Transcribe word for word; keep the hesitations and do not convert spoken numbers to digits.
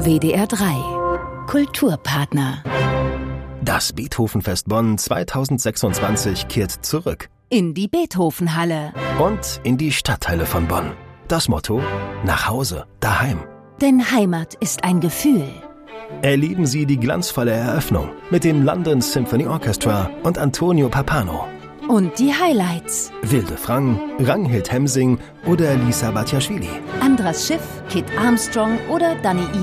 W D R drei Kulturpartner. Das Beethovenfest Bonn zweitausendsechsundzwanzig kehrt zurück. In die Beethovenhalle. Und in die Stadtteile von Bonn. Das Motto: nach Hause, daheim. Denn Heimat ist ein Gefühl. Erleben Sie die glanzvolle Eröffnung mit dem London Symphony Orchestra und Antonio Pappano. Und die Highlights: Wilde Frang, Ragnhild Hemsing oder Lisa Batiashvili. Andras Schiff, Kit Armstrong oder Danny